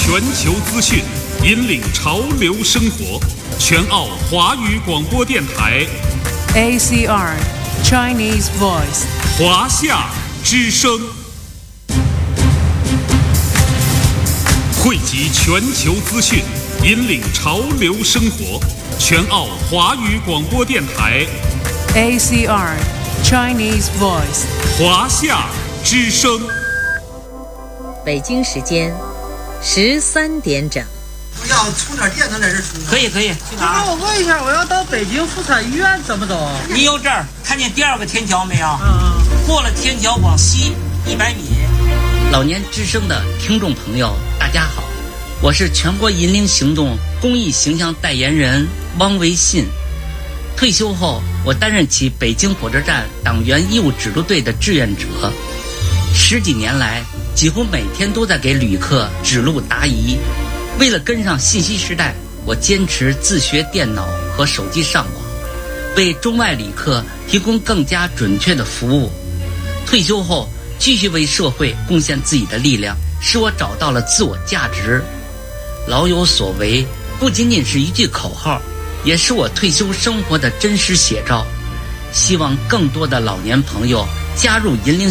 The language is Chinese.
全球资讯，引领潮流生活。全澳华语广播电台 ACR Chinese Voice 华夏之声，汇集全球资讯，引领潮流生活。全澳华语广播电台 ACR Chinese Voice 华夏之声。 北京时间13点整。 我想充点电能在这充。 可以，去哪儿？ 我问一下，我要到北京妇产医院怎么走？ 你有这儿看见第2个天桥没有？过了天桥往西100米。 老年之声的听众朋友，大家好，我是全国银龄行动公益形象代言人汪维信。退休后，我担任起北京火车站党员义务指路队的志愿者，10几年来，几乎每天都在给旅客指路答疑。为了跟上信息时代，我坚持自学电脑和手机上网，为中外旅客提供更加准确的服务。退休后，继续为社会贡献自己的力量，使我找到了自我价值。老有所为不仅仅是一句口号，也是我退休生活的真实写照。希望更多的老年朋友加入银龄